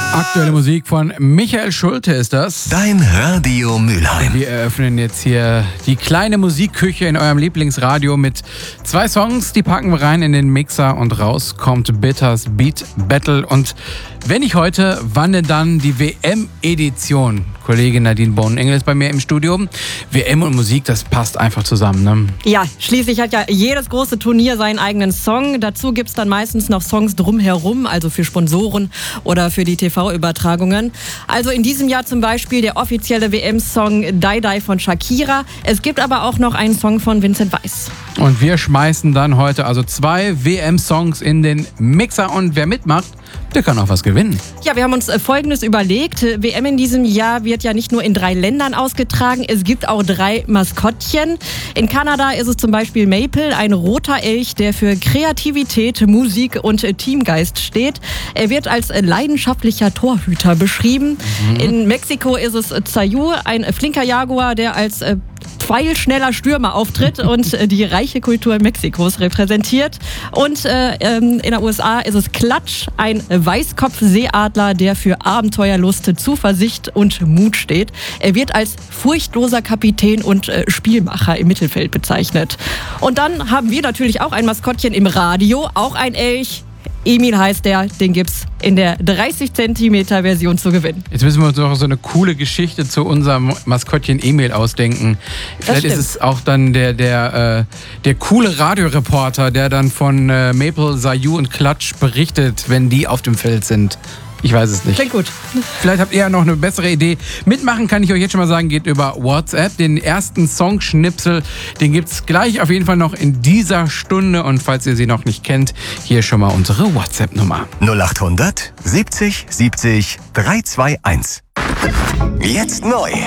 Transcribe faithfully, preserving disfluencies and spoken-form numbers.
Aktuelle Musik von Michael Schulte ist das. Dein Radio Mülheim. Wir eröffnen jetzt hier die kleine Musikküche in eurem Lieblingsradio mit zwei Songs. Die packen wir rein in den Mixer und raus kommt Bitters Beat Battle. Und wenn nicht heute, wann denn dann die W M-Edition? Kollegin Nadine Bohnenengel ist bei mir im Studio. W M und Musik, das passt einfach zusammen, ne? Ja, schließlich hat ja jedes große Turnier seinen eigenen Song. Dazu gibt's dann meistens noch Songs drumherum, also für Sponsoren oder für die T V-Übertragungen. Also in diesem Jahr zum Beispiel der offizielle W M-Song Die Die von Shakira. Es gibt aber auch noch einen Song von Vincent Weiss. Und wir schmeißen dann heute also zwei W M-Songs in den Mixer. Und wer mitmacht, der kann auch was gewinnen. Ja, wir haben uns Folgendes überlegt. W M in diesem Jahr wird ja nicht nur in drei Ländern ausgetragen, es gibt auch drei Maskottchen. In Kanada ist es zum Beispiel Maple, ein roter Elch, der für Kreativität, Musik und Teamgeist steht. Er wird als leidenschaftlicher Torhüter beschrieben. Mhm. In Mexiko ist es Zayu, ein flinker Jaguar, der als pfeilschneller Stürmer auftritt und die reiche Kultur Mexikos repräsentiert. Und äh, in den U S A ist es Klatsch, ein Weißkopfseeadler, der für Abenteuerlust, Zuversicht und Mut steht. Er wird als furchtloser Kapitän und äh, Spielmacher im Mittelfeld bezeichnet. Und dann haben wir natürlich auch ein Maskottchen im Radio, auch ein Elch. Emil heißt der, den gibt's in der dreißig Zentimeter Version zu gewinnen. Jetzt müssen wir uns noch so eine coole Geschichte zu unserem Maskottchen Emil ausdenken. Vielleicht ist es auch dann der, der, äh, der coole Radioreporter, der dann von äh, Maple, Zayu und Klatsch berichtet, wenn die auf dem Feld sind. Ich weiß es nicht. Klingt gut. Vielleicht habt ihr ja noch eine bessere Idee. Mitmachen kann ich euch jetzt schon mal sagen, geht über WhatsApp. Den ersten Songschnipsel, den gibt's gleich auf jeden Fall noch in dieser Stunde. Und falls ihr sie noch nicht kennt, hier schon mal unsere WhatsApp-Nummer. null acht hundert siebzig siebzig drei zwei eins. Jetzt neu.